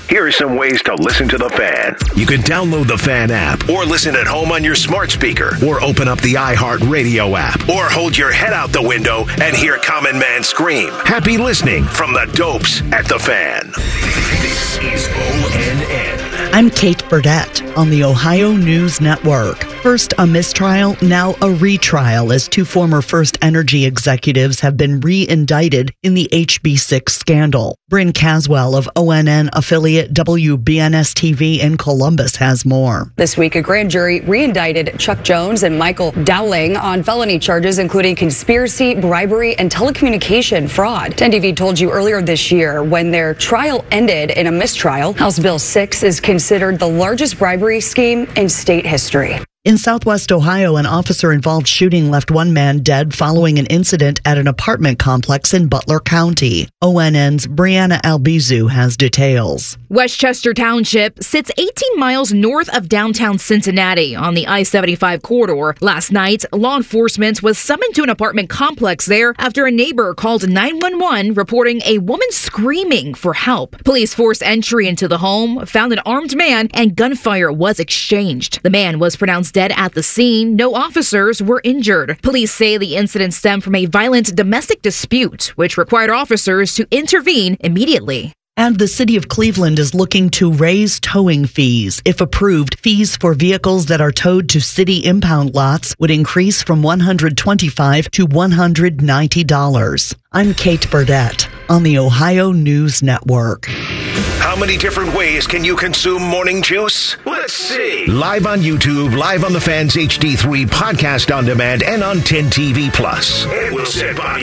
Here are some ways to listen to The Fan. You can download the Fan app or listen at home on your smart speaker or open up the iHeartRadio app or hold your head out the window and hear Common Man scream. Happy listening from the Dopes at The Fan. This is ONN. I'm Kate Burdett on the Ohio News Network. First a mistrial, now a retrial, as two former First Energy executives have been re-indicted in the HB6 scandal. Bryn Caswell of ONN affiliate WBNS-TV in Columbus has more. This week, a grand jury re-indicted Chuck Jones and Michael Dowling on felony charges, including conspiracy, bribery, and telecommunication fraud. 10TV told you earlier this year when their trial ended in a mistrial. House Bill 6 is considered the largest bribery scheme in state history. In Southwest Ohio, an officer-involved shooting left one man dead following an incident at an apartment complex in Butler County. ONN's Brianna Albizu has details. Westchester Township sits 18 miles north of downtown Cincinnati on the I-75 corridor. Last night, law enforcement was summoned to an apartment complex there after a neighbor called 911 reporting a woman screaming for help. Police forced entry into the home, found an armed man, and gunfire was exchanged. The man was pronounced dead at the scene. No officers were injured. Police say the incident stemmed from a violent domestic dispute, which required officers to intervene immediately. And the city of Cleveland is looking to raise towing fees. If approved, fees for vehicles that are towed to city impound lots would increase from $125 to $190. I'm Kate Burdett on the Ohio News Network. How many different ways can you consume morning juice? Let's see. Live on YouTube, live on the Fans HD3 podcast on demand, and on 10TV Plus. It will sit by